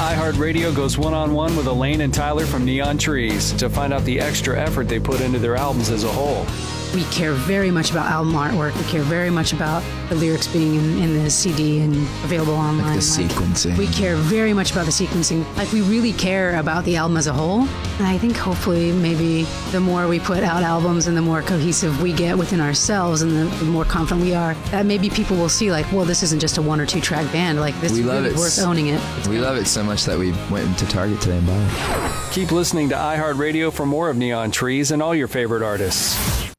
iHeartRadio goes one-on-one with Elaine and Tyler from Neon Trees to find out the extra effort they put into their albums as a whole. We care very much about album artwork. We care very much about the lyrics being in the CD and available online. Like the sequencing. We care very much about the sequencing. Like, we really care about the album as a whole. And I think hopefully maybe the more we put out albums and the more cohesive we get within ourselves and the more confident we are, that maybe people will see, like, well, this isn't just a 1 or 2 track band. Like, this is really worth owning it. We love it so much that we went into Target today and bought it. Keep listening to iHeartRadio for more of Neon Trees and all your favorite artists.